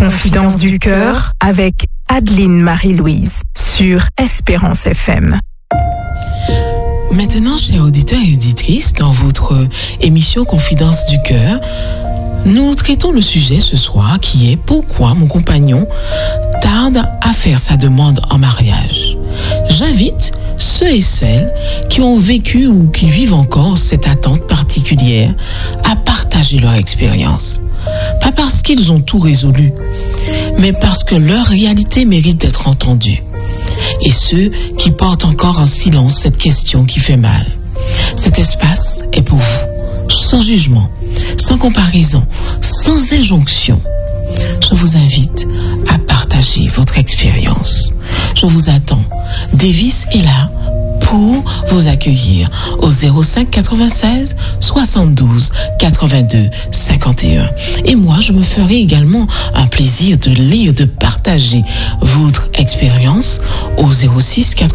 Confidence du cœur avec Adeline Marie-Louise sur Espérance FM. Maintenant, chers auditeurs et auditrices, dans votre émission Confidence du cœur, nous traitons le sujet ce soir qui est pourquoi mon compagnon tarde à faire sa demande en mariage. J'invite ceux et celles qui ont vécu ou qui vivent encore cette attente particulière à partager leur expérience. Pas parce qu'ils ont tout résolu, mais parce que leur réalité mérite d'être entendue. Et ceux qui portent encore en silence cette question qui fait mal. Cet espace est pour vous, sans jugement, sans comparaison, sans injonction. Je vous invite à partager votre expérience. Je vous attends. Davis est là pour vous accueillir au 05 96 72 82 51. Et moi, je me ferai également un plaisir de lire, de partager votre expérience au 06